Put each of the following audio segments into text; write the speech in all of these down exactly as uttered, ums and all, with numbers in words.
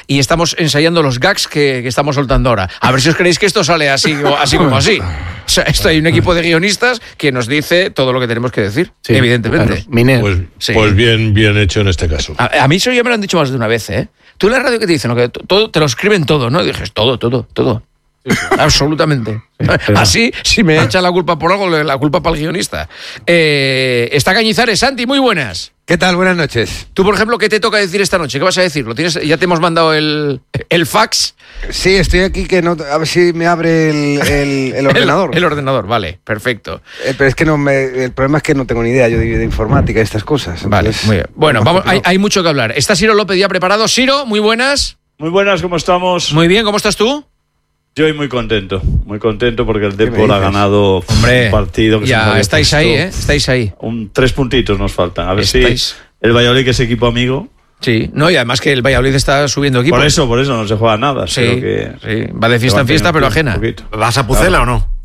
y estamos ensayando los gags que, que estamos soltando ahora. A ver si os creéis que esto sale así, así como así. O sea, esto hay un equipo de guionistas que nos dice todo lo que tenemos que decir, sí, evidentemente. Claro. Pues, sí. pues bien, bien hecho en este caso. A, a mí eso ya me lo han dicho más de una vez, ¿eh? Tú en la radio, ¿qué te dicen? ¿No? Que todo, te lo escriben todo, ¿no? Y dices, todo, todo, todo. Sí, sí. Absolutamente. Sí, así, si me echan la culpa por algo, la culpa para el guionista. Eh, está Cañizares. Santi, muy buenas. ¿Qué tal? Buenas noches. Tú, por ejemplo, ¿qué te toca decir esta noche? ¿Qué vas a decir? ¿Lo tienes? ¿Ya te hemos mandado el, el fax? Sí, estoy aquí, que no, a ver si me abre el, el, el ordenador. el, el ordenador, vale, perfecto. Eh, pero es que no me, el problema es que no tengo ni idea yo de, de informática y estas cosas. Entonces, vale, muy bien. Bueno, vamos, hay, hay mucho que hablar. Está Ciro López ya preparado. Ciro, muy buenas. Muy buenas, ¿cómo estamos? Muy bien, ¿cómo estás tú? Yo muy contento, muy contento porque el Depor ha ganado Hombre, un partido que ya se estáis ahí, ¿eh? Estáis ahí. Un, tres puntitos nos faltan. A ver ¿Estáis? si el Valladolid, que es equipo amigo. Sí, no, y además que el Valladolid está subiendo equipo. Por eso, por eso no se juega nada. Sí, que sí. Va de fiesta en fiesta, pero ajena. ¿Vas a Pucela claro. o no?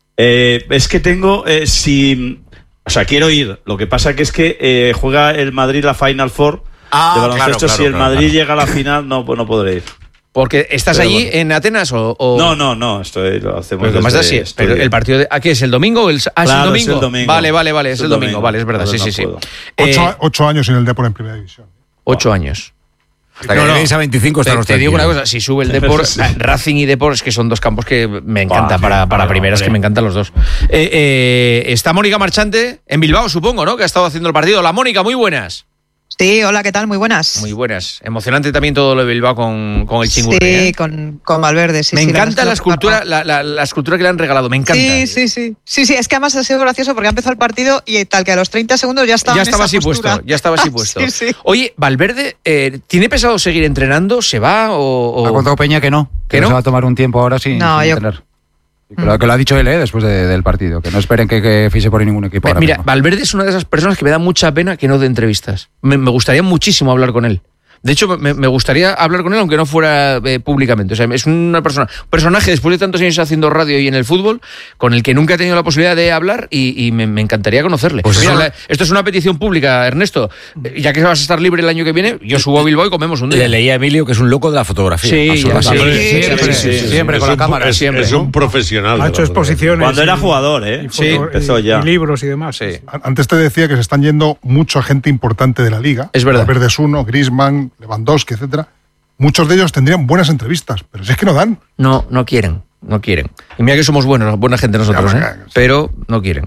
Eh, es que tengo, eh, si, o sea, quiero ir. Lo que pasa que es que eh, juega el Madrid la Final Four ah, de baloncesto. Claro, claro, si el claro, Madrid claro. llega a la final, no, pues no podré ir. Porque estás pero allí bueno. en Atenas o, o... No, no, no, esto lo hacemos pero más así, pero el partido de ¿aquí es el domingo? El... Ah, claro, es el domingo. Es el domingo. Vale, vale, vale, es, es el domingo. domingo, vale, es verdad, sí, no sí, sí. Ocho, eh, ocho años en el Depor en primera división. Ocho wow. años. Hasta que no, lleguéis no. a veinticinco están Te, te digo una cosa, si sube el Depor, sí. Racing y Depor es que son dos campos que me encantan wow, para, para primeras, vale. que me encantan los dos. Eh, eh, está Mónica Marchante en Bilbao, supongo, ¿no? Que ha estado haciendo el partido. La Mónica, muy buenas. Sí, hola, ¿qué tal? Muy buenas. Muy buenas. Emocionante también todo lo de Bilbao con, con el Chingurri. Sí, ¿eh? con, con Valverde, sí. Me sí, encanta la, la escultura, la, la, la escultura que le han regalado, me encanta. Sí, sí, sí. Sí, sí, es que además ha sido gracioso porque ha empezado el partido y tal que a los treinta segundos ya estaba Ya en estaba esa así postura. puesto, ya estaba así puesto. sí, sí. Oye, Valverde, eh, ¿tiene pensado seguir entrenando? ¿Se va o...? o... Ha contado Peña que no, que, que no se va a tomar un tiempo ahora sin, no, sin yo... entrenar. Pero que lo ha dicho él, ¿eh? Después de, del partido, que no esperen que, que fiche por ningún equipo. Mira, ahora mismo. Valverde es una de esas personas que me da mucha pena que no dé entrevistas. Me, me gustaría muchísimo hablar con él. De hecho, me, me gustaría hablar con él aunque no fuera eh, públicamente. O sea, es una persona, un personaje después de tantos años haciendo radio y en el fútbol, con el que nunca he tenido la posibilidad de hablar y, y me, me encantaría conocerle. Pues Mira, la, esto es una petición pública, Ernesto. Ya que vas a estar libre el año que viene, yo subo a Bilbao y comemos un día. Le leí a Emilio que es un loco de la fotografía. Sí, sí, sí, siempre, sí, siempre, sí, sí, siempre sí, con la un, cámara. Es, siempre, es ¿no? un profesional. Ha hecho exposiciones. Cuando y, era jugador, ¿eh? Y, sí, empezó ya. Y libros y demás. Sí. Antes te decía que se están yendo mucha gente importante de la liga. Es verdad. Valverde es uno, Griezmann, Lewandowski, etcétera. Muchos de ellos tendrían buenas entrevistas, pero si es que no dan. No, no quieren, no quieren. Y mira que somos buenos, buena gente nosotros, ¿eh? Pero no quieren.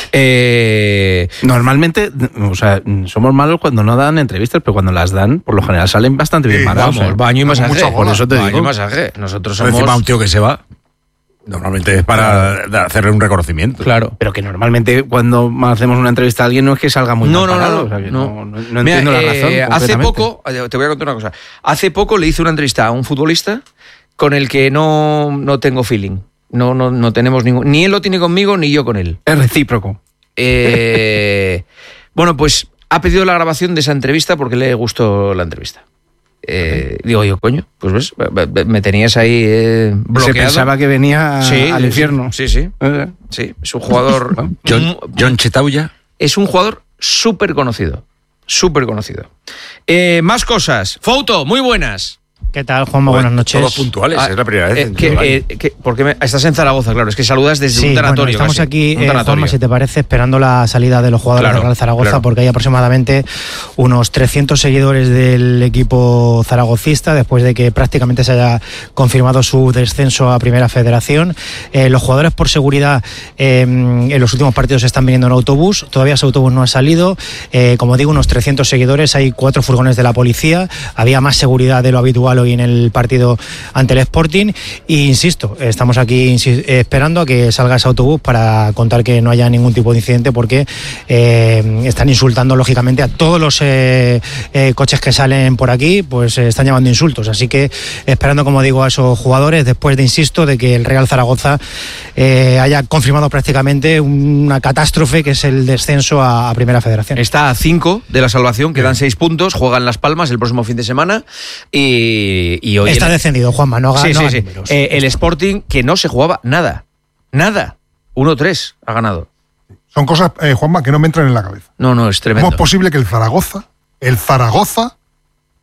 Eh... Normalmente, o sea, somos malos cuando no dan entrevistas, pero cuando las dan, por lo general salen bastante bien sí, parados. Vamos, ¿eh? baño y masaje. Por eso te baño digo. y masaje. Nosotros Pero somos... encima un tío que se va, normalmente es para hacerle un reconocimiento. Claro. Pero que normalmente cuando hacemos una entrevista a alguien no es que salga muy no, mal no, parado. No, o sea, que no, no, no, no Mira, entiendo eh, la razón. Hace poco, te voy a contar una cosa. Hace poco le hice una entrevista a un futbolista con el que no, no tengo feeling. No, no, no tenemos ningún... Ni él lo tiene conmigo, ni yo con él. Es recíproco. Eh, bueno, pues ha pedido la grabación de esa entrevista porque le gustó la entrevista. Eh, digo yo, coño, pues ves, me tenías ahí eh, bloqueado. Se pensaba que venía sí, al infierno. Sí, sí. ¿Eh? Sí, es un jugador... John, John Chetauya. Es un jugador súper conocido. Súper conocido. Eh, más cosas. Foto, muy buenas. ¿Qué tal, Juanma? Buenas noches. Todos puntuales, Ah, es la primera vez. Eh, que, eh, que, porque me, estás en Zaragoza, claro, es que saludas desde sí, un tanatorio. Bueno, estamos casi, aquí, un eh, tanatorio. Juanma, si te parece, esperando la salida de los jugadores Claro, de Real Zaragoza, claro. porque hay aproximadamente unos trescientos seguidores del equipo zaragocista, después de que prácticamente se haya confirmado su descenso a Primera Federación. Eh, los jugadores, por seguridad, eh, en los últimos partidos están viniendo en autobús, todavía ese autobús no ha salido. Eh, como digo, unos trescientos seguidores, hay cuatro furgones de la policía, había más seguridad de lo habitual hoy en el partido ante el Sporting e insisto, estamos aquí insi- esperando a que salga ese autobús para contar que no haya ningún tipo de incidente, porque eh, están insultando lógicamente a todos los eh, eh, coches que salen por aquí, pues eh, están llamando insultos, así que esperando, como digo, a esos jugadores después de, insisto, de que el Real Zaragoza eh, haya confirmado prácticamente una catástrofe que es el descenso a, a Primera Federación. Está a cinco de la salvación, quedan seis puntos, juegan Las Palmas el próximo fin de semana y, y hoy... Está el... descendido, Juanma, no haga, sí, no sí, haga sí. números. Eh, el Sporting, que no se jugaba nada, nada, uno tres ha ganado. Son cosas, eh, Juanma, que no me entran en la cabeza. No, no, es tremendo. ¿Cómo es posible que el Zaragoza, el Zaragoza,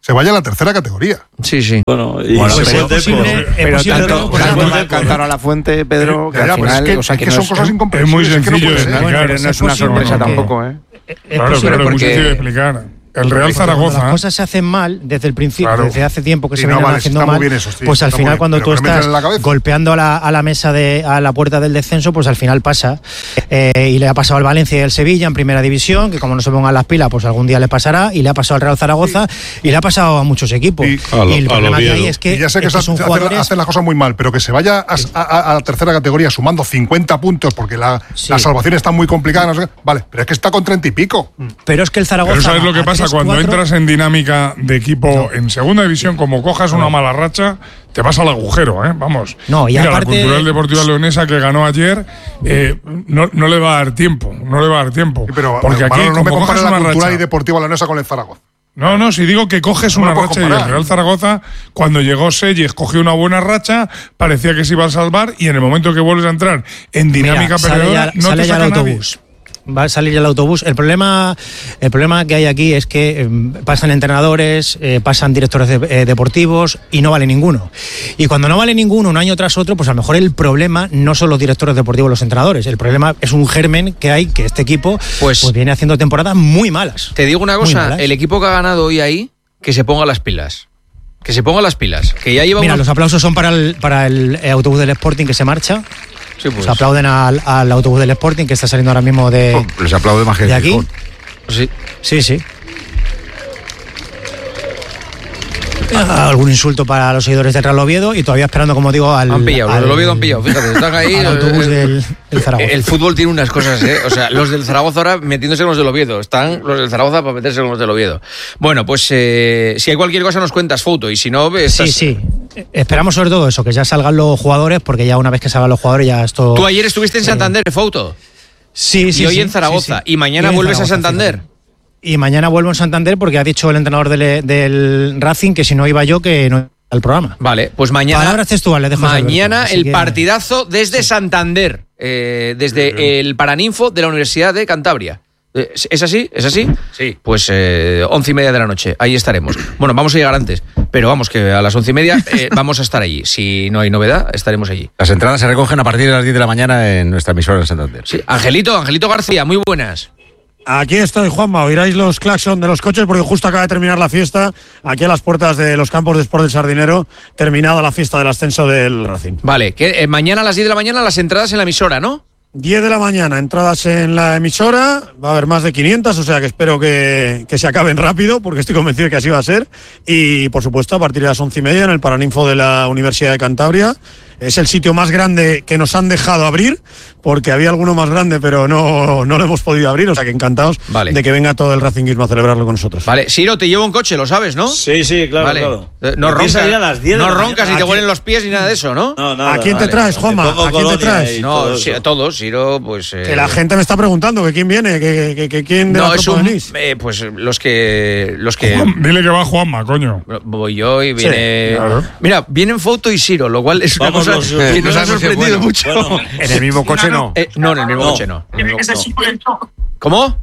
se vaya a la tercera categoría. Sí, sí. Bueno, y Bueno, se pero- puede posible, por- es Pero posible, tanto, pero- tanto pero- va- cantar a la fuente, Pedro, que Ya, al ya, pero final, es que, o sea, es que que no son es- cosas Es incomprensibles. muy es que no sencillo puede de ser. explicar. pero no es Es una posible sorpresa porque- tampoco, ¿eh? Es Claro, posible claro, es muy porque- sencillo de explicar. El Real Porque cuando Zaragoza. las cosas se hacen mal desde el principio, Claro. desde hace tiempo que Sí, se no, vienen vale, haciendo está muy mal, bien eso, sí, pues al está muy final bien, cuando pero tú que no metan estás en la cabeza. golpeando a la, a la mesa de a la puerta del descenso, pues al final pasa. Eh, y le ha pasado al Valencia y al Sevilla en primera división, que como no se pongan las pilas, pues algún día le pasará, y le ha pasado al Real Zaragoza y le ha pasado a muchos equipos. Y- A lo- y el a problema lo que hay Oviedo. es que, Y ya sé que es que se son hacen, jugadores. hacen las cosas muy mal, pero que se vaya a, a- a la tercera categoría sumando cincuenta puntos porque la, Sí. la salvación está muy complicada. No sé qué. Vale, pero es que está con treinta y pico. Pero es que el Zaragoza. Pero ¿sabes lo va que a pasa? tres, Cuando cuatro, entras en dinámica de equipo en segunda división, como cojas una mala racha, te vas al agujero, ¿eh? Vamos. No, y Mira, aparte- la Cultural Deportiva Leonesa que ganó ayer, eh, no, no le va a dar tiempo, no le va a dar tiempo. Sí, pero Porque aquí, Manolo, no me como compares cojas la una cultural racha... y deportiva leonesa con el Zaragoza. No, no, si digo que coges No una lo puedo racha y el comparar. Real Zaragoza, cuando llegó Selles, cogió una buena racha, parecía que se iba a salvar y en el momento que vuelves a entrar en dinámica Mira, sale perdedora, ya, no sale te ya el saca nadie. autobús. Va a salir ya el autobús. El problema, el problema que hay aquí es que eh, pasan entrenadores, eh, pasan directores de- eh, deportivos y no vale ninguno. Y cuando no vale ninguno un año tras otro, pues a lo mejor el problema no son los directores deportivos, los entrenadores. El problema es un germen que hay, que este equipo Pues- pues, viene haciendo temporadas muy malas. Te digo una Muy cosa, malas. el equipo que ha ganado hoy ahí, que se ponga las pilas. Que se ponga las pilas. Que ya lleva Mira, unos- los aplausos son para el, para el eh, autobús del Sporting que se marcha. Sí, pues. Se aplauden al, al autobús del Sporting que está saliendo ahora mismo de, Oh, les aplaude más que de el aquí. Gijón. Sí. Sí, sí. Ah, algún insulto para los seguidores del Real Oviedo y todavía esperando, como digo, al. Han pillado, los al- del Oviedo han pillado, fíjate, están ahí. al autobús eh, del, del Zaragoza. El fútbol tiene unas cosas, ¿eh? O sea, los del Zaragoza ahora metiéndose con los del Oviedo. Están los del Zaragoza para meterse con los del Oviedo. Bueno, pues eh, si hay cualquier cosa nos cuentas, foto. Y si no, estás- Sí, sí. Esperamos sobre todo eso, que ya salgan los jugadores, porque ya una vez que salgan los jugadores ya esto. Tú ayer estuviste en Santander, foto. Sí, sí. y hoy sí, en Zaragoza. sí, sí. Y mañana hoy en vuelves a Zaragoza, Santander. fíjate. Y mañana vuelvo en Santander porque ha dicho el entrenador del, del Racing que si no iba yo, que no iba al programa. Vale, pues mañana. Palabras textuales de José Alberto, Mañana así el que- partidazo desde Santander, eh, desde el Paraninfo de la Universidad de Cantabria. Eh, ¿Es así? ¿Es así? Sí. Pues eh, once y media de la noche, ahí estaremos. Bueno, vamos a llegar antes, pero vamos que a las once y media eh, vamos a estar allí. Si no hay novedad, estaremos allí. Las entradas se recogen a partir de las diez de la mañana en nuestra emisora en Santander. Sí. Angelito, Angelito García, muy buenas. Aquí estoy, Juanma. Oiráis los claxon de los coches porque justo acaba de terminar la fiesta aquí a las puertas de los campos de Sport del Sardinero, terminada la fiesta del ascenso del Racing. Vale, que eh, mañana a las diez de la mañana las entradas en la emisora, ¿no? diez de la mañana, entradas en la emisora, va a haber más de quinientas, o sea que espero que, que se acaben rápido, porque estoy convencido de que así va a ser. Y por supuesto, a partir de las once y media en el Paraninfo de la Universidad de Cantabria. Es el sitio más grande que nos han dejado abrir, porque había alguno más grande, pero no, no lo hemos podido abrir, o sea que encantados Vale. de que venga todo el racinguismo a celebrarlo con nosotros. Vale, Siro, te llevo un coche, lo sabes, ¿no? Sí, sí, claro, Vale. claro. Eh, No Empieza roncas, a ir a las diez de no la roncas mañana. ni te Aquí- huelen los pies ni nada de eso, ¿no? No, nada, ¿A quién te vale. traes, Juanma? Me pongo ¿A quién te colonia traes? y No, todo sí, eso. a todos, Siro, pues... eh, Que la gente me está preguntando que quién viene, que, que, que quién de No, la es tropa un... venís. eh, pues los que... Los que... Juan, dile que va Juanma, coño. Voy yo y viene... claro. Mira, vienen Foto y Siro, lo cual es una Vamos cosa los- que nos no ha sabemos si es sorprendido bueno. mucho. Bueno, En el mismo coche no. Eh, no, en el mismo No. coche no. En el mismo- no. ¿Cómo?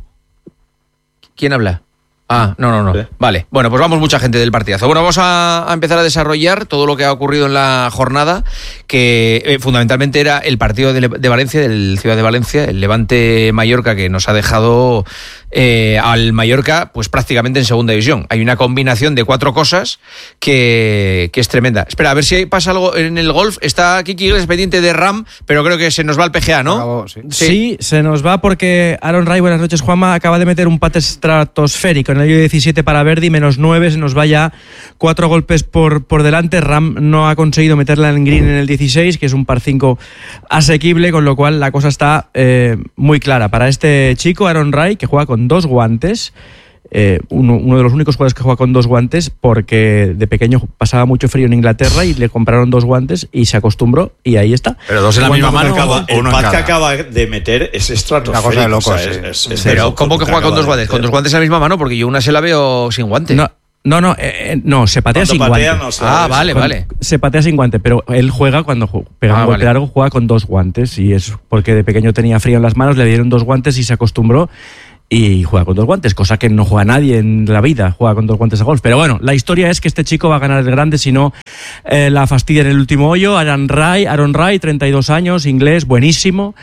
¿Quién habla? Ah, no, no, no. Sí. Vale. Bueno, pues vamos mucha gente del partidazo. Bueno, vamos a, a empezar a desarrollar todo lo que ha ocurrido en la jornada, que eh, fundamentalmente era el partido de, Le- de Valencia, del Ciudad de Valencia, el Levante-Mallorca, que nos ha dejado eh, al Mallorca pues prácticamente en segunda división. Hay una combinación de cuatro cosas que, que es tremenda. Espera, a ver si pasa algo en el golf. Está Kiki Iglesias pendiente de Ram, pero creo que se nos va al P G A, ¿no? Acabó, sí. Sí, se nos va porque Aaron Ray, buenas noches Juanma, acaba de meter un pate estratosférico en el hoyo diecisiete para Verdi, menos nueve, se nos va ya cuatro golpes por, por delante. Ram no ha conseguido meterla en green en el dieciséis, que es un par cinco asequible, con lo cual la cosa está eh, muy clara para este chico, Aaron Ray, que juega con dos guantes. Eh, uno, uno de los únicos jugadores que juega con dos guantes, porque de pequeño pasaba mucho frío en Inglaterra y le compraron dos guantes y se acostumbró y ahí está. Pero dos en la Cuando misma mano Acaba- o el uno en pad que cada. acaba de meter es estratosférico. Una cosa de locos, o sea, sí. es- es- es Pero, de ¿cómo que locos juega con acaba dos de guantes? Con meter. dos guantes en la misma mano, porque yo una se la veo sin guante. No, no, no, eh, no se patea Cuando sin patea, guante. no se Ah, la ves. vale, Con- vale. Se patea sin guante, pero él juega cuando ju- pega Ah, un golpe vale. largo, juega con dos guantes y es porque de pequeño tenía frío en las manos, le dieron dos guantes y se acostumbró y juega con dos guantes, cosa que no juega nadie en la vida, juega con dos guantes de golf. Pero bueno, la historia es que este chico va a ganar el grande si no eh, la fastidia en el último hoyo. Aaron Rai, Aaron Rai, treinta y dos años, inglés, buenísimo.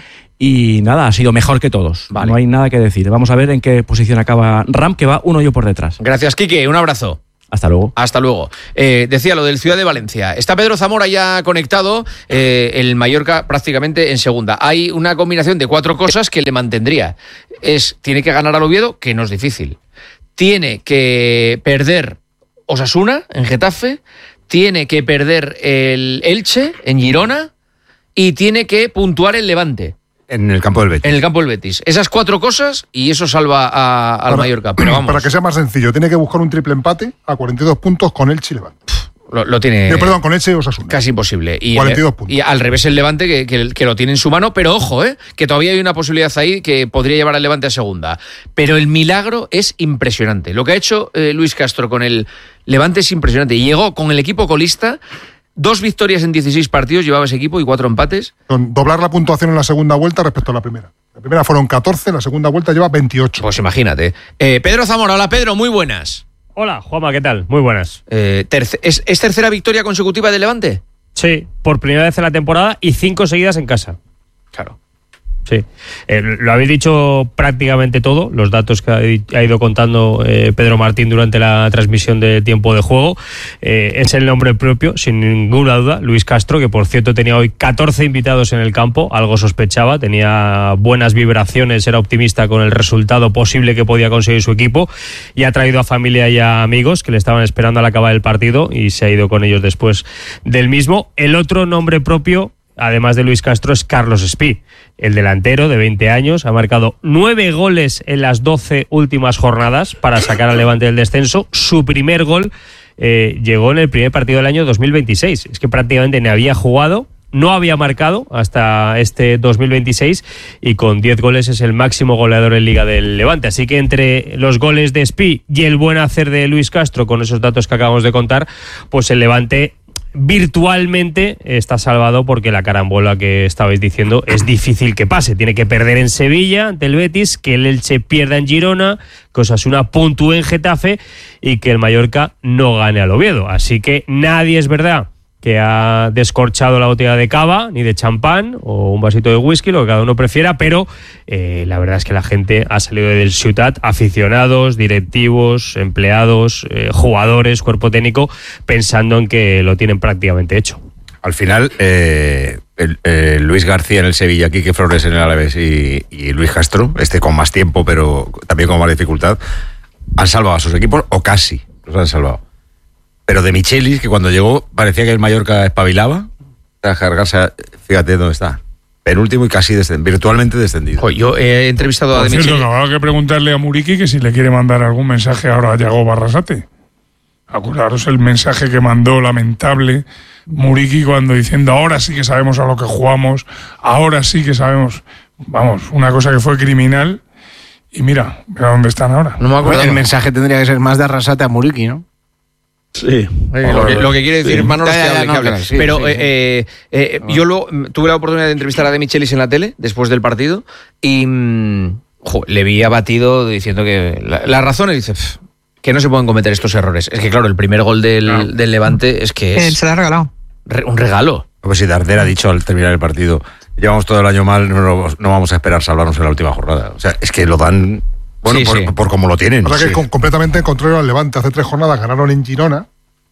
Y nada, ha sido mejor que todos. Vale. No hay nada que decir. Vamos a ver en qué posición acaba Ram, que va un hoyo por detrás. Gracias, Quique. Un abrazo. Hasta luego. Hasta luego. Eh, decía lo del Ciudad de Valencia. Está Pedro Zamora ya conectado, eh, el Mallorca prácticamente en segunda. Hay una combinación de cuatro cosas que le mantendría. Es, tiene que ganar al Oviedo, que no es difícil. Tiene que perder Osasuna en Getafe. Tiene que perder el Elche en Girona. Y tiene que puntuar el Levante. En el campo del Betis. En el campo del Betis. Esas cuatro cosas y eso salva a, al para, Mallorca. Pero vamos. Para que sea más sencillo, tiene que buscar un triple empate a cuarenta y dos puntos con Elche y Levante. Lo, lo tiene. Eh, perdón, con Elche y Osasuna. Casi imposible. Y, cuarenta y dos puntos. Y al revés el Levante, que, que, que lo tiene en su mano. Pero ojo, eh, que todavía hay una posibilidad ahí que podría llevar al Levante a segunda. Pero el milagro es impresionante. Lo que ha hecho eh, Luis Castro con el Levante es impresionante. Llegó con el equipo colista. Dos victorias en dieciséis partidos llevaba ese equipo y cuatro empates. Con doblar la puntuación en la segunda vuelta respecto a la primera. La primera fueron catorce, la segunda vuelta lleva veintiocho. Pues imagínate. Eh, Pedro Zamora, hola Pedro, muy buenas. Hola, Juanma, ¿qué tal? Muy buenas. Eh, terce- ¿es, ¿Es tercera victoria consecutiva del Levante? Sí, por primera vez en la temporada y cinco seguidas en casa. Claro. Sí, eh, lo habéis dicho prácticamente todo, los datos que ha, ha ido contando eh, Pedro Martín durante la transmisión de tiempo de juego. Eh, es el nombre propio, sin ninguna duda, Luis Castro, que por cierto tenía hoy catorce invitados en el campo, algo sospechaba, tenía buenas vibraciones, era optimista con el resultado posible que podía conseguir su equipo y ha traído a familia y a amigos que le estaban esperando al acabar el partido y se ha ido con ellos después del mismo. El otro nombre propio, además de Luis Castro, es Carlos Espí, el delantero de veinte años, ha marcado nueve goles en las doce últimas jornadas para sacar al Levante del descenso. Su primer gol eh, llegó en el primer partido del año dos mil veintiséis, es que prácticamente no había jugado, no había marcado hasta este dos mil veintiséis y con diez goles es el máximo goleador en Liga del Levante. Así que entre los goles de Espí y el buen hacer de Luis Castro, con esos datos que acabamos de contar, pues el Levante virtualmente está salvado, porque la carambola que estabais diciendo es difícil que pase. Tiene que perder en Sevilla ante el Betis, que el Elche pierda en Girona, que Osasuna puntúe en Getafe y que el Mallorca no gane al Oviedo. Así que nadie, es verdad, que ha descorchado la botella de cava, ni de champán o un vasito de whisky, lo que cada uno prefiera, pero eh, la verdad es que la gente ha salido del Ciutat, aficionados, directivos, empleados, eh, jugadores, cuerpo técnico, pensando en que lo tienen prácticamente hecho. Al final, eh, el, eh, Luis García en el Sevilla, Quique Flores en el Alavés y, y Luis Castro, este con más tiempo pero también con más dificultad, han salvado a sus equipos, o casi los han salvado. Pero de Michelis, que cuando llegó parecía que el Mallorca espabilaba, a cargarse, fíjate dónde está. Penúltimo y casi descend- virtualmente descendido. Oye, yo he entrevistado a Por De cierto, Michelis. habrá que preguntarle a Muriqui que si le quiere mandar algún mensaje ahora a Yago Barrasate. Acordaros el mensaje que mandó lamentable Muriqui cuando diciendo ahora sí que sabemos a lo que jugamos, ahora sí que sabemos, vamos, una cosa que fue criminal. Y mira, mira dónde están ahora. No me acuerdo. El mensaje tendría que ser más de Arrasate a Muriqui, ¿no? Sí. Eh, lo, que, lo que quiere decir, Sí. Manolo, es que Ya, ya, hable, no, que hable. claro, sí, Pero sí, eh, sí. eh, eh, yo lo, tuve la oportunidad de entrevistar a De Michelis en la tele después del partido y mm, jo, le vi abatido diciendo que la, la razón es, dice, "Pff, que no se pueden cometer estos errores". Es que claro, el primer gol del, No. del Levante es que Él es se lo ha regalado. re- un regalo. Pues si Darder ha dicho al terminar el partido, llevamos todo el año mal, no, no vamos a esperar salvarnos en la última jornada. O sea, es que lo dan, bueno, Sí, por, sí. por como lo tienen. O sea que Sí. es com- completamente contrario al Levante. Hace tres jornadas ganaron en Girona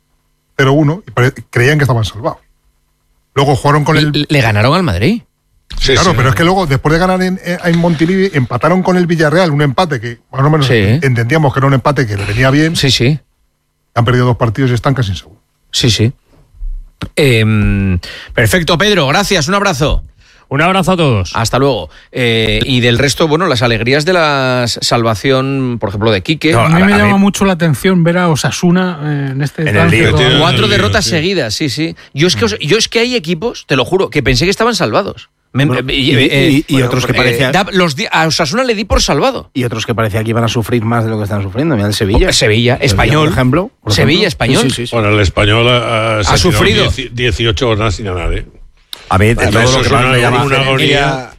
cero uno y pare- creían que estaban salvados. Luego jugaron con el... Le, le ganaron al Madrid. Sí, claro, sí. pero es que luego, después de ganar en, en Montilivi, empataron con el Villarreal, un empate que más o menos Sí. entendíamos que era un empate que le venía bien. Sí, sí. Han perdido dos partidos y están casi seguros. Sí, sí. Eh, perfecto, Pedro, gracias, un abrazo. Un abrazo a todos. Hasta luego. Eh, y del resto, bueno, las alegrías de la salvación, por ejemplo, de Quique. No, A mí a- me a llama mí- mucho la atención ver a Osasuna eh, en este En el trance lío, con- tío. Cuatro lío, derrotas sí. seguidas, sí, sí. Yo es que os- yo es que hay equipos, te lo juro, que pensé que estaban salvados. Me- Bueno, eh, y- eh, y- y bueno, otros que eh, parecía- da- los di- a Osasuna le di por salvado. Y otros que parecía que iban a sufrir más de lo que están sufriendo. Mira el Sevilla. Sevilla, Español. Por ejemplo. por Sevilla, ejemplo. Español. Sí, sí, sí, sí. Bueno, el español ha, Ha sufrido. dieciocho horas sin ganar, ¿eh? A mí, de Vale, todo eso lo que es más una- me llama... una agonía.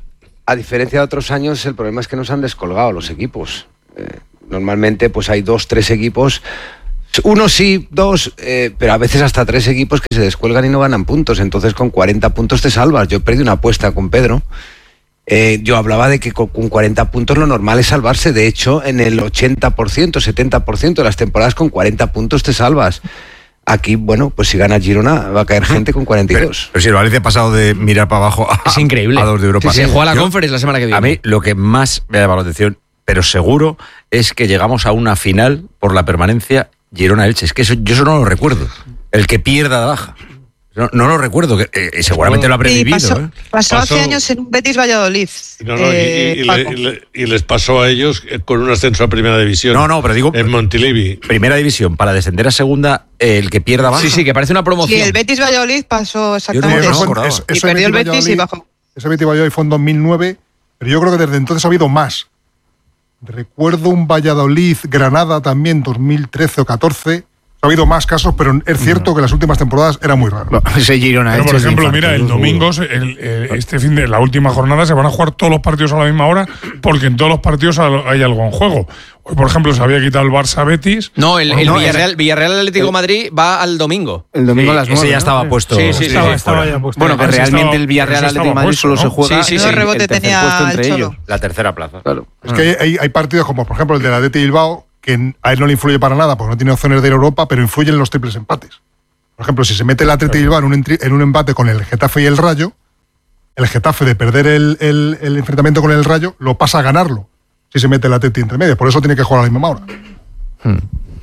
a diferencia de otros años, el problema es que nos han descolgado los equipos. Eh, normalmente pues hay dos, tres equipos, uno sí, dos, eh, pero a veces hasta tres equipos que se descuelgan y no ganan puntos. Entonces con cuarenta puntos te salvas. Yo perdí una apuesta con Pedro. Eh, yo hablaba de que con, con cuarenta puntos lo normal es salvarse. De hecho, en el ochenta por ciento, setenta por ciento de las temporadas con cuarenta puntos te salvas. Aquí, bueno, pues si gana Girona va a caer gente con cuarenta y dos. Pero, pero si el Valencia ha pasado de mirar para abajo a, es increíble. a dos de Europa. Sí, se juega la Yo, Conference la semana que viene. A mí lo que más me ha llamado la atención, pero seguro, es que llegamos a una final por la permanencia Girona-Elche. Es que eso, yo eso no lo recuerdo. El que pierda baja. No, no lo recuerdo, que, eh, seguramente lo habré vivido. Pasó, ¿eh? pasó hace años en un Betis Valladolid. No, no, eh, y, y, le, y, le, y les pasó a ellos con un ascenso a Primera División. No, no, pero digo... En Montilivi. Primera División, para descender a Segunda, eh, el que pierda baja. Sí, sí, que parece una promoción. Sí, el Betis Valladolid pasó exactamente no, eso. no, es, y perdió el Betis y bajó. Ese Betis Valladolid fue en dos mil nueve, pero yo creo que desde entonces ha habido más. Recuerdo un Valladolid-Granada también, dos mil trece o catorce. Ha habido más casos, pero es cierto que las últimas temporadas era muy raro. No, ese Girona pero, por ejemplo, mira, el domingo, el, el, este fin de la última jornada, se van a jugar todos los partidos a la misma hora, porque en todos los partidos hay algo en juego. Hoy, por ejemplo, se había quitado el Barça-Betis. No, el, el no, Villarreal, Villarreal Atlético de Madrid va al domingo. El domingo sí, a las nueve. Ese ya ¿no? estaba puesto. Sí, sí, sí. Estaba, sí, estaba ya puesto. Bueno, que Ese realmente estaba, el Villarreal Atlético de Madrid solo puesto, se juega sí, sí, sí. el rebote tercer tenía puesto entre el ellos. La tercera plaza. Claro. Es que hay, hay partidos como, por ejemplo, el de la D T Bilbao, que a él no le influye para nada porque no tiene opciones de ir a Europa, pero influyen los triples empates. Por ejemplo, si se mete el Atleti Bilbao en un, en un empate con el Getafe y el Rayo, el Getafe de perder el, el, el enfrentamiento con el Rayo lo pasa a ganarlo si se mete el Atleti entre medio. Por eso tiene que jugar a la misma hora. Hmm.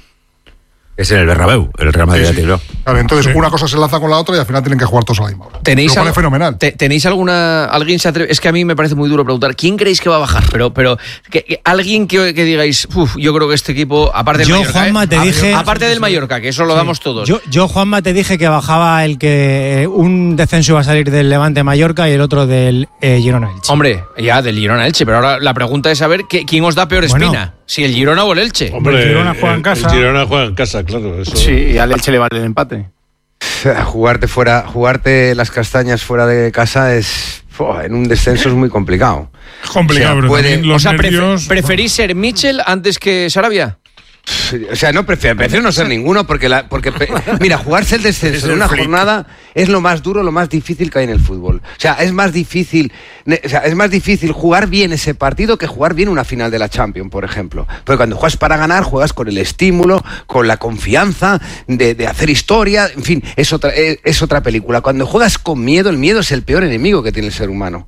Es en el Bernabéu, el Real Madrid. Sí, sí. Claro, entonces sí. Una cosa se enlaza con la otra y al final tienen que jugar todos a la misma hora. ¿Tenéis Lo al... pone fenomenal. Te, ¿Tenéis alguna... Alguien se atreve... Es que a mí me parece muy duro preguntar, ¿quién creéis que va a bajar? Pero, pero que, que alguien que, que digáis, uff, yo creo que este equipo, aparte del yo, Mallorca, Juanma, ¿eh? te dije... Aparte del Mallorca, que eso lo sí. damos todos. Yo, yo, Juanma, te dije que bajaba el que un descenso iba a salir del Levante Mallorca y el otro del eh, Girona Elche. Hombre, ya, del Girona Elche, pero ahora la pregunta es saber que, quién os da peor espina. Bueno. Si el Girona o el Elche. Hombre, el Girona juega en casa. El Girona juega en casa, claro. Eso. Sí, y al Elche le vale el empate. Jugarte fuera, jugarte las castañas fuera de casa es oh, en un descenso es muy complicado. Es complicado, o sea, pero puede, los o sea, nervios... ¿preferís ser Mitchell antes que Sarabia? O sea, no prefiero, prefiero no ser ninguno porque, la, porque mira, jugarse el descenso en una jornada es lo más duro, lo más difícil que hay en el fútbol. O sea, es más difícil, o sea, es más difícil jugar bien ese partido que jugar bien una final de la Champions, por ejemplo. Porque cuando juegas para ganar, juegas con el estímulo, con la confianza de, de hacer historia, en fin, es otra, es, es otra película. Cuando juegas con miedo, el miedo es el peor enemigo que tiene el ser humano.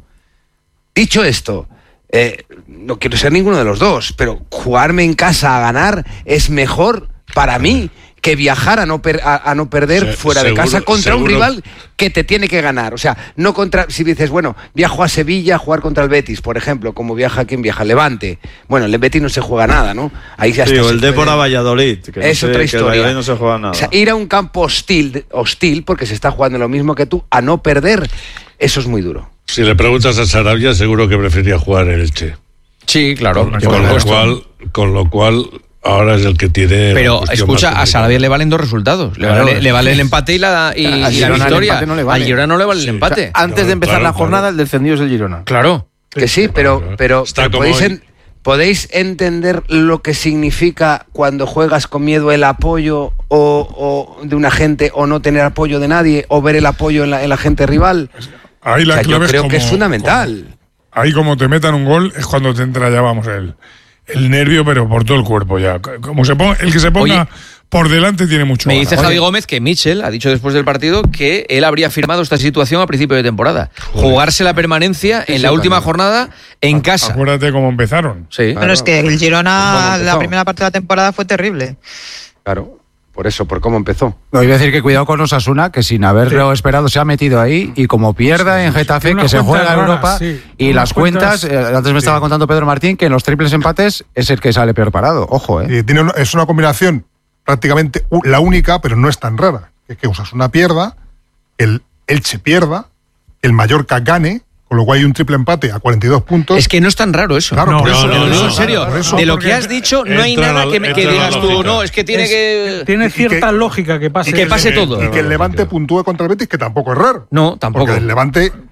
Dicho esto, Eh, no quiero ser ninguno de los dos, pero jugarme en casa a ganar es mejor para mí que viajar a no, per, a, a no perder Se, fuera seguro, de casa contra seguro. un rival que te tiene que ganar. O sea, no contra, si dices, bueno, viajo a Sevilla a jugar contra el Betis, por ejemplo, como viaja quien viaja, Levante. Bueno, el Betis no se juega nada, ¿no? Ahí ya sí, está. O el Depor a Valladolid. Que es no sé, otra historia. Que no se juega nada. O sea, ir a un campo hostil, hostil, porque se está jugando lo mismo que tú, a no perder, eso es muy duro. Si le preguntas a Sarabia, seguro que prefería jugar el Elche. Sí, claro. Con, con, lo cual, con lo cual, ahora es el que tiene... Pero escucha, a Sarabia le valen dos resultados. Le, claro, vale, le vale el empate y la, y, y la victoria. No le vale. Al Girona no le vale sí. el empate. O sea, antes claro, de empezar claro, la jornada, claro. el descendido es el Girona. Claro. Que sí, pero, pero, pero podéis, en, podéis entender lo que significa cuando juegas con miedo el apoyo o, o de una gente o no tener apoyo de nadie o ver el apoyo en la, en la gente rival. Ahí la o sea, clave yo creo como, que es fundamental. Como, ahí como te metan un gol es cuando te entra ya, vamos, el, el nervio, pero por todo el cuerpo ya. Como se ponga, el que se ponga Oye, por delante tiene mucho. Me gana. Dice Javi Oye. Gómez que Mitchell ha dicho después del partido que él habría firmado esta situación a principio de temporada. Joder. Jugarse la permanencia en sí, la última también. jornada en casa. Acuérdate cómo empezaron. Sí. Claro. Pero es que el Girona, la primera parte de la temporada fue terrible. Claro. Por eso, por cómo empezó. No, iba a decir que cuidado con Osasuna, que sin haberlo sí. esperado se ha metido ahí y como pierda sí, en Getafe, que se juega en Europa sí. y las cuentas, cuentas eh, antes me sí. estaba contando Pedro Martín que en los triples empates es el que sale peor parado. Ojo, ¿eh? Y tiene una, es una combinación prácticamente la única, pero no es tan rara. Que, que Osasuna pierda, el Elche pierda, el Mallorca gane, con lo cual hay un triple empate a cuarenta y dos puntos. Es que no es tan raro eso. Claro, no, por no, eso, no, no, no, no, en serio. Por eso, de lo que has dicho, no hay nada la, que, me, que digas tú, no, es que tiene es, que... Tiene cierta que, lógica que pase. Que pase todo. Y que el Levante puntúe contra el Betis, que tampoco es raro. No, tampoco. Porque el Levante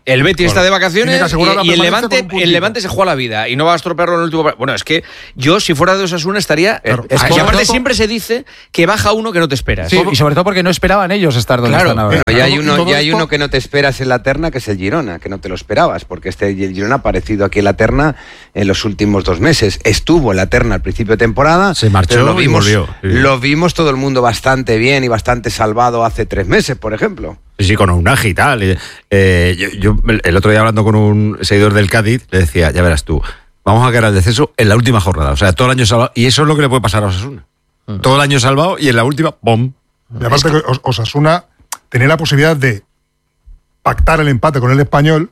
El Betis está de Tiene vacaciones que asegurar la y, y el permanencia Levante, con un puntito. el Levante se juega la vida y no va a estropearlo en el último. Bueno, es que yo, si fuera de Osasuna, estaría. Claro. Es Es que por aparte todo- siempre se dice que baja uno que no te esperas. Sí, y sobre todo porque no esperaban ellos estar donde Claro, están ahora. Pero ya hay uno, todo ya hay esto- uno que no te esperas en la terna, que es el Girona, que no te lo esperabas, porque este el Girona ha aparecido aquí en la terna en los últimos dos meses. Estuvo en la terna al principio de temporada, Se marchó pero lo y vimos, volvió. Sí. lo vimos todo el mundo bastante bien y bastante salvado hace tres meses, por ejemplo. Sí, sí, con Unagi y tal. Y, eh, yo, yo el otro día hablando con un seguidor del Cádiz, le decía, ya verás tú, vamos a caer al descenso en la última jornada. O sea, todo el año salvado. Y eso es lo que le puede pasar a Osasuna. Uh-huh. Todo el año salvado y en la última, ¡pum! Y aparte que Os- Osasuna tenía la posibilidad de pactar el empate con el Español,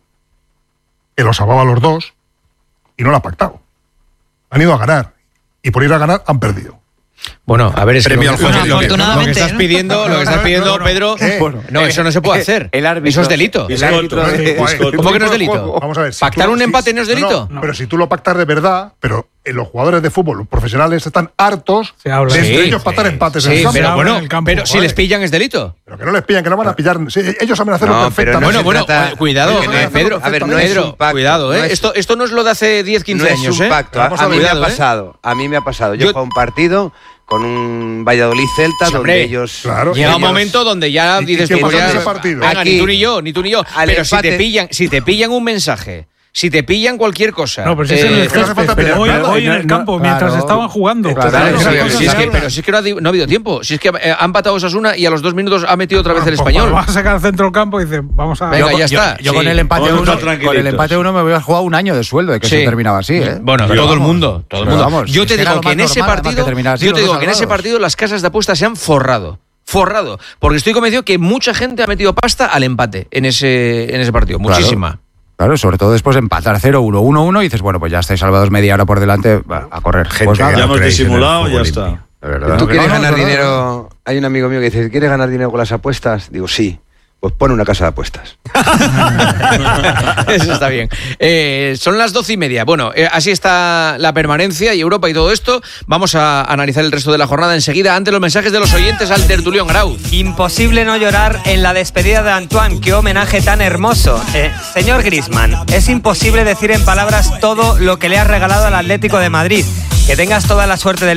que lo salvaba a los dos, y no lo ha pactado. Han ido a ganar. Y por ir a ganar han perdido. Bueno, a ver, es que Premio lo, al juego. lo que- lo que Afortunadamente, estás ¿no? pidiendo, lo que estás pidiendo, No, no, Pedro, eh, no, eso no se puede hacer. el árbitro- Eso es delito. El árbitro de- Joder, ¿Cómo que no es tipo de delito? juego. Vamos a ver. si ¿Pactar tú- un si- empate no es delito? no, pero si tú lo pactas de verdad, pero eh, los jugadores de fútbol, los profesionales, están hartos Se habla. de Sí, entre ellos pactar empates en Sí, el campo. pero habla bueno, en el campo, pero si joder. les pillan es delito. Pero que no les pillan, que no van a pillar. Sí, ellos saben hacerlo No, pero perfectamente. no Bueno, se bueno, trata- eh, cuidado, Oye, no eh, es- Pedro, a ver, no es Pedro, un pacto, cuidado, no eh. es- Esto, esto no es lo de hace diez, quince no años, es un eh. pacto. Vamos A, a a mí ver. me ha Cuidado, ¿eh? pasado. A mí me ha pasado. Yo Yo- he jugado un partido con un Valladolid-Celta Sí, donde hombre, ellos... claro. Llega un ellos- momento donde ya ¿Y- y dices qué tú, pasó ya- en ese partido? venga, Aquí, ni tú ni yo, ni tú ni yo. al Pero si te empate- pillan, si te pillan un mensaje, si te pillan cualquier cosa. No, pero si es en eh, el que no hace falta césped, pero hoy, pillar nada. hoy en el No, campo, claro. mientras estaban jugando. Claro, Claro, Claro, sí, claro, si es que, claro. pero si es que no ha, di- no ha habido tiempo. Si es que eh, han empatado Osasuna y a los dos minutos ha metido otra vez el Pues español. Vas a sacar al centro del campo y dices, vamos a. Venga, yo, ya yo- está, Yo, sí. con el empate Vamos a uno, estar con el tranquilitos. empate uno me voy a jugar un año de sueldo de que Sí. se terminaba así, ¿eh? Bueno, Pero todo el vamos, mundo, todo el pero mundo. vamos, yo si te es que era digo lo que más en ese normal, además, que partido, terminara así yo los te digo dos que en ese salvados. partido las casas de apuestas se han forrado. Forrado. Porque estoy convencido que mucha gente ha metido pasta al empate en ese, en ese partido. Claro. Muchísima. Claro, sobre todo después de empatar cero uno, uno uno y dices, bueno, pues ya estáis salvados media hora por delante, va, a correr. Gente Pues nada. que Ya no hemos creéis en el disimulado, fútbol ya limpio, está. de verdad. ¿Tú quieres No, no, ganar no, no, dinero? Hay un amigo mío que dice, ¿quieres ganar dinero con las apuestas? Digo, sí. Pues pone una casa de apuestas. Eso está bien. Eh, son las doce y media. Bueno, eh, así está la permanencia y Europa y todo esto. Vamos a analizar el resto de la jornada enseguida. Ante los mensajes de los oyentes al tertulión Grau. Imposible no llorar en la despedida de Antoine. Qué homenaje tan hermoso. Eh, señor Griezmann, es imposible decir en palabras todo lo que le has regalado al Atlético de Madrid. Que tengas toda la suerte del